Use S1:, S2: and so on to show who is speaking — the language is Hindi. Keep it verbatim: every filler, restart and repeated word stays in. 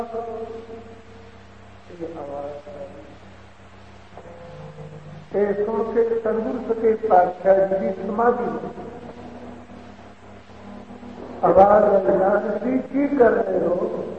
S1: ऐसों के सदगुरु के पातशाह जी की समाधि आवाज अविनाश जी की कर रहे हो।